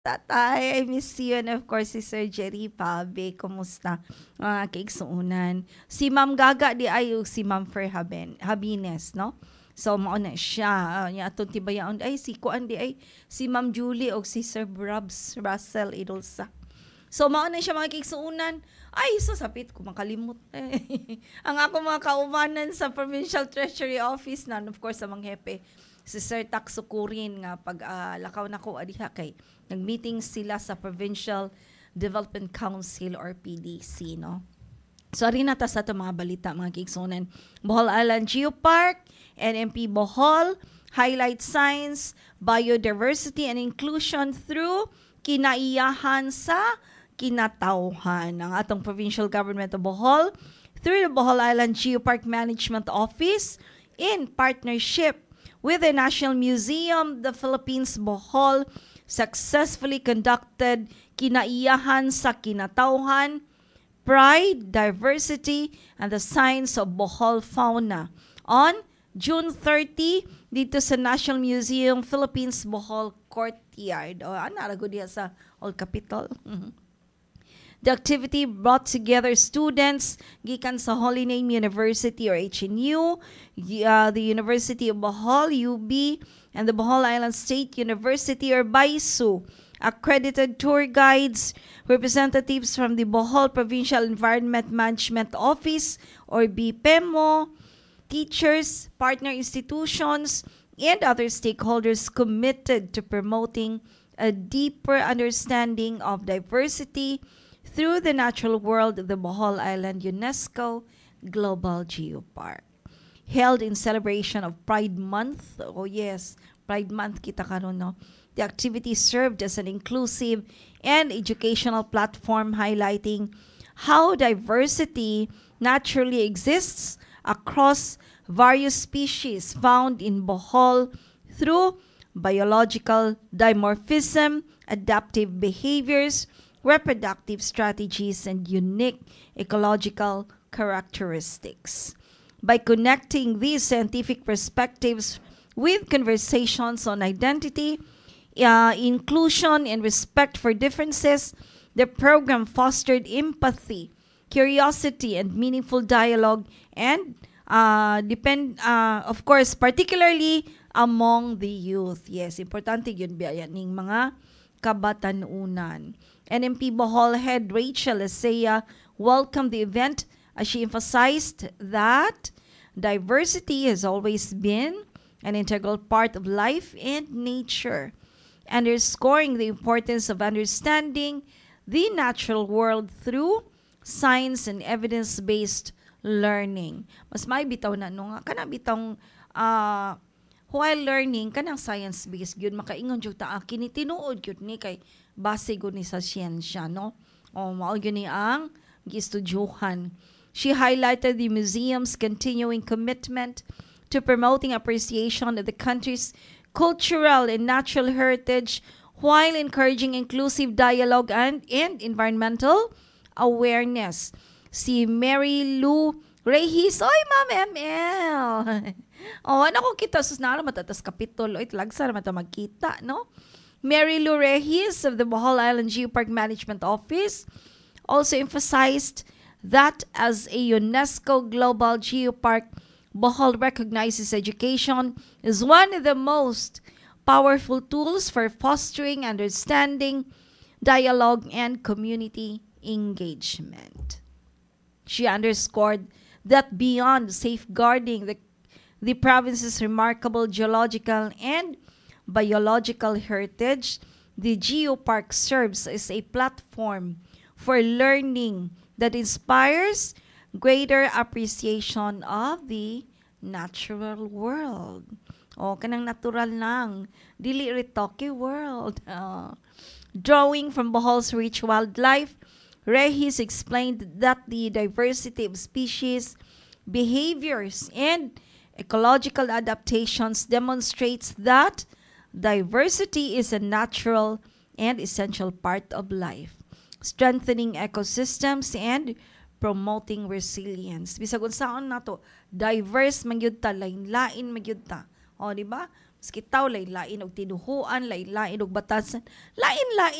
Tatay, I miss you. And of course, si Sir Jerry Pabe. Kumusta? Mga kaigsuunan. Si Ma'am Gaga di ayo si Ma'am Habines, no? So, mauna siya. Niya atong tibayaon. Ay, si Kuan di ay si Ma'am Julie o si Sir Brabs Russell Idolsa. So, mauna siya mga kaigsuunan. Ay, so sapit ko makalimot. Ang ako mga kaumanan sa Provincial Treasury Office na, of course, sa mga hepe si Sir Taksukurin nga pag lakaw na ko adiha kay nagmeeting sila sa Provincial Development Council or PDC, no? So ari na ta sa ato mga balita mga kigsunan. Bohol Island Geopark, NMP Bohol highlight science, biodiversity and inclusion through kinaiyahan sa kinatawhan. Ang atong provincial government of Bohol through the Bohol Island Geopark Management Office in partnership with the National Museum, the Philippines, Bohol, successfully conducted kinaiyahan sa kinatawhan, pride, diversity, and the science of Bohol fauna on June 30 dito sa National Museum, Philippines, Bohol Courtyard. O, anarago diya sa Old Capitol. The activity brought together students gikan sa Holy Name University or HNU, the University of Bohol, UB, and the Bohol Island State University or BISU, accredited tour guides, representatives from the Bohol Provincial Environment Management Office or BPEMO, teachers, partner institutions, and other stakeholders committed to promoting a deeper understanding of diversity through the natural world of the Bohol Island UNESCO Global Geopark. Held in celebration of Pride Month. Oh yes, Pride Month kita karon, no? The activity served as an inclusive and educational platform highlighting how diversity naturally exists across various species found in Bohol through biological dimorphism, adaptive behaviors, reproductive strategies, and unique ecological characteristics. By connecting these scientific perspectives with conversations on identity, inclusion, and respect for differences, the program fostered empathy, curiosity, and meaningful dialogue, and of course, particularly among the youth. Yes, importante yun biya ning mga kabatanunan. NMP Bohol head Rachel Isaiah welcomed the event as she emphasized that diversity has always been an integral part of life and nature, underscoring the importance of understanding the natural world through science and evidence-based learning. Mas may bitaw na no nga kana bitong while learning kanang science-based gyud makaingon jud ta kini tinuod gyud ni kay base gud ni sa siyensya, no? O mao gyud ni ang gistudyuhan. She highlighted the museum's continuing commitment to promoting appreciation of the country's cultural and natural heritage while encouraging inclusive dialogue and environmental awareness. Si Mary Lou Rehis, oy Ma'am ML. Ano ko kita sus na matatas kapitulo it lagsa na mata magkita, no? Mary Lou Rehis of the Bohol Island Geopark Management Office also emphasized that as a UNESCO Global Geopark, Bohol recognizes education as one of the most powerful tools for fostering understanding, dialogue, and community engagement. She underscored that beyond safeguarding the province's remarkable geological and biological heritage, the Geopark serves as a platform for learning that inspires greater appreciation of the natural world. O, kanang natural lang. Dili ritoke world. Drawing from Bohol's rich wildlife, Rehis explained that the diversity of species, behaviors, and ecological adaptations demonstrates that diversity is a natural and essential part of life, strengthening ecosystems and promoting resilience. Bisag unsaon nato, diverse man gyud ta, lain-lain man gyud ta. O di ba? Maski taw lain-lain og tinuhuan, lain-lain og batasan, lain-lain